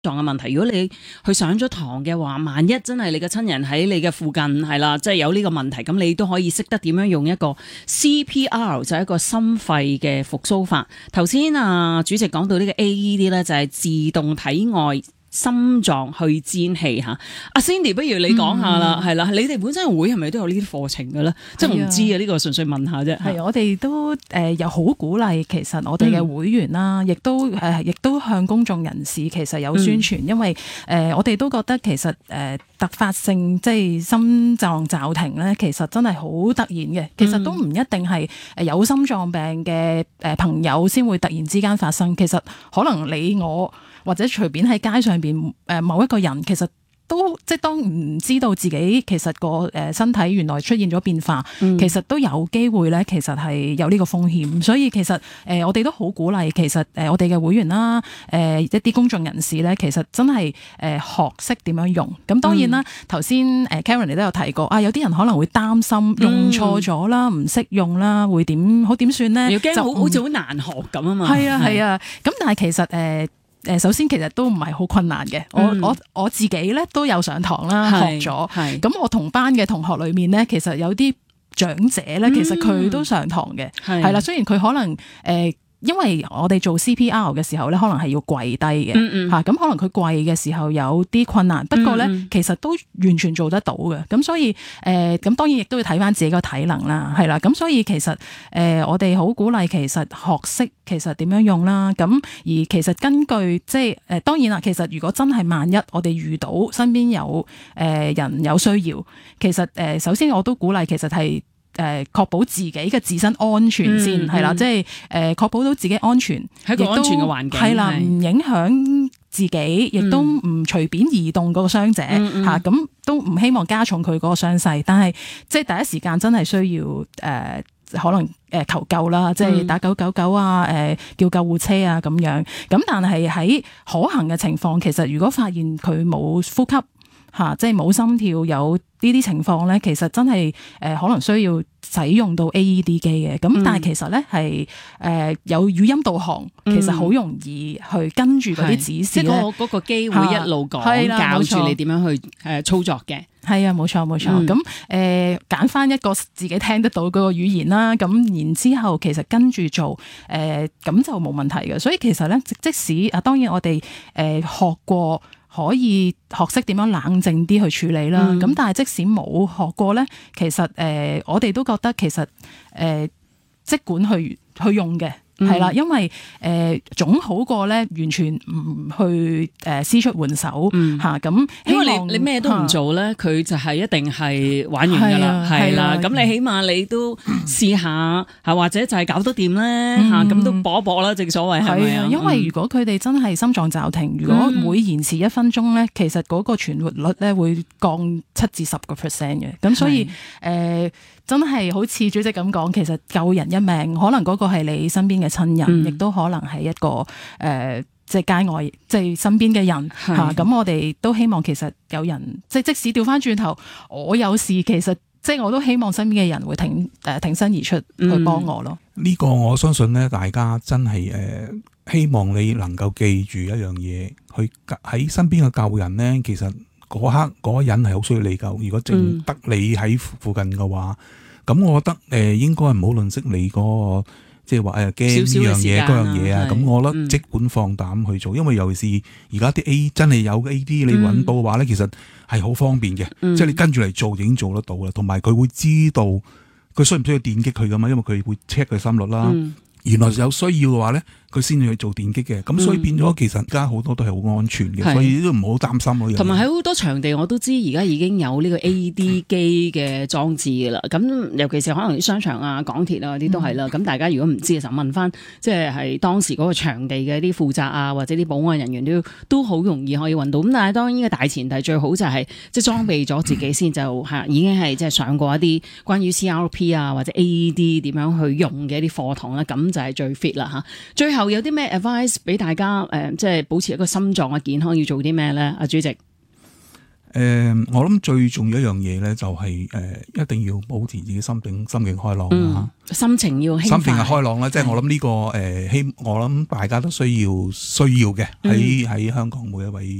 狀嘅問題，如果你去上咗堂嘅話，萬一真係你嘅親人喺你嘅附近係啦，即係有呢個問題，咁你都可以識得點樣用一個 CPR 就係一個心肺嘅復甦法。頭先主席講到呢個 AED 咧，就係自動體外心臟去顫器嚇。阿 Cindy 不如你講下啦，係啦，你哋本身個會係咪都有呢啲課程嘅咧？即係我唔知啊，呢個純粹問下啫。 係我哋都又好鼓勵，其實我哋嘅會員啦，亦都向公眾人士其實有宣傳，因為我哋都覺得其實突發性即係心臟驟停咧，其實真係好突然嘅。其實都唔一定係有心臟病嘅朋友先會突然之間發生，其實可能你我或者隨便喺街上邊某一個人，其實都即係當唔知道自己其實個身體原來出現咗變化，其實都有機會咧，其實係有呢個風險。所以其實我哋都好鼓勵，其實我哋嘅會員啦，一啲公眾人士咧，其實真係學識點樣用。咁當然啦，頭先Karen 你都有提過啊，有啲人可能會擔心用錯咗啦，唔識用啦，會點算咧？ 又驚好似好難學咁啊嘛。 係啊，咁但係其實首先其實都唔係好困難嘅，我自己咧都有上堂啦，學咗。咁我同班嘅同學裏面咧，其實有啲長者咧，其實佢都上堂嘅，係啦。雖然佢可能因為我哋做 CPR 嘅時候咧，可能係要跪低嘅，咁可能佢跪嘅時候有啲困難，不過咧其實都完全做得到嘅。咁所以咁當然亦都要睇翻自己個體能啦，係啦。咁所以其實我哋好鼓勵其實學識其實點樣用啦。咁而其實根據即係當然啦，其實如果真係萬一我哋遇到身邊有人有需要，其實首先我都鼓勵其實係確保自己嘅自身安全先係啦，即係確保到自己安全， 喺個安全嘅環境係啦，唔影響自己，亦都唔隨便移動嗰個傷者嚇，咁都唔希望加重佢嗰個傷勢。但係即係第一時間真係需要可能求救啦，即係打999啊，叫救護車啊咁樣。咁但係喺可行嘅情況，其實如果發現佢冇呼吸嚇，即係冇心跳，有呢啲情況咧，其實真係可能需要使用到 AED 機嘅。咁但係其實咧係有語音導航，其實好容易去跟住嗰啲指示咧。 即係嗰個機會一路講教住你點樣去操作嘅。 係啊，冇錯。咁揀翻一個自己聽得到嗰個語言啦，咁然之後其實跟住做咁就冇問題嘅。所以其實咧，即使當然我哋學過。可以學識點樣冷靜啲去處理啦。咁但係即使冇學過咧，其實我哋都覺得其實即管去用嘅。係啦，因為總好過咧完全唔去施出援手嚇咁。 因為你咩都唔做咧，佢就係一定係玩完㗎啦，係啦。咁你起碼你都試下嚇，或者就係搞得掂咧嚇，咁都搏一搏啦，正所謂係咪啊？ 因為如果佢哋真係心臟驟停，如果每延遲1分鐘咧，其實嗰個存活率咧會降7至10%嘅。咁所以真係好似主席咁講，其實救人一命，可能嗰個係你身邊嘅親人，亦都可能係一個即係街外，即係身邊嘅人嚇。咁我哋都希望其實有人，即使調翻轉頭，我有事，其實即係我都希望身邊嘅人會挺身而出去幫我咯。 呢個我相信咧，大家真係希望你能夠記住一樣嘢，去喺身邊嘅救人咧，其實嗰刻嗰個人係好需要你救。如果淨得你喺附近嘅話，咁我覺得應該唔好吝惜你嗰個即係話驚呢樣嘢嗰樣嘢啊。咁我覺得即管放膽去做，因為尤其是而家啲真係有 AED 你揾到嘅話咧，其實係好方便嘅，即係你跟住嚟做已經做得到啦。同埋佢會知道佢需唔需要電擊佢噶嘛，因為佢會 check 佢心率啦。原來有需要嘅話咧，佢先至去做電擊嘅。咁所以變咗其實而家好多都係好安全嘅，所以都唔好擔心咯。 同埋喺好多場地我都知而家已經有呢個 AED 機嘅裝置㗎啦。咁尤其是可能啲商場啊、港鐵啊嗰啲都係啦。咁大家如果唔知嘅時候問翻，即係當時嗰個場地嘅啲負責啊，或者啲保安人員都好容易可以揾到。咁但係當然呢個大前提最好就係即係裝備咗自己先，就已經係即係上過一啲關於 CRP 啊或者 AED 點樣去用嘅一啲課堂啦。咁就係最 fit 啦嚇。最後有啲咩 advice 俾大家即係保持一個心臟嘅健康要做啲咩咧？阿主席， 我諗最重要一樣嘢咧，就係一定要保持自己心境開朗啦， 心情要輕快， 心情係開朗啦。即係我諗呢個我諗大家都需要嘅喺香港每一位